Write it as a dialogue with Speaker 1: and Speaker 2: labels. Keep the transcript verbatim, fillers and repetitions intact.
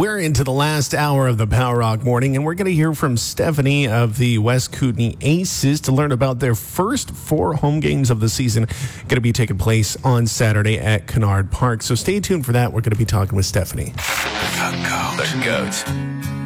Speaker 1: We're into the last hour of the Power Rock Morning, and we're going to hear from Stephanie of the West Kootenay Aces to learn about their first four home games of the season going to be taking place on Saturday at Kennard Park. So stay tuned for that. We're going to be talking with Stephanie.
Speaker 2: The GOAT.